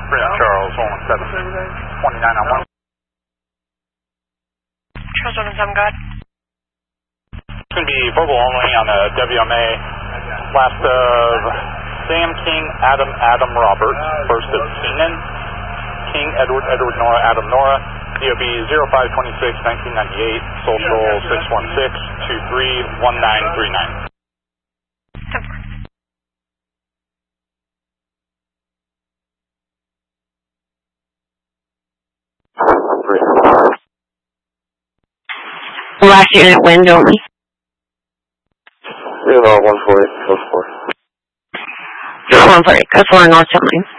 Charles, 117, 29 on 1. Charles 117, go ahead. It's going to be verbal only on the WMA. Last of Sam King, Adam Roberts. First of Keenan, King, Edward Nora, Adam Nora. DOB 0526 1998, social 616 231939. Last unit wind only. Yeah, 140, 140. 140, code 4 north 10 line.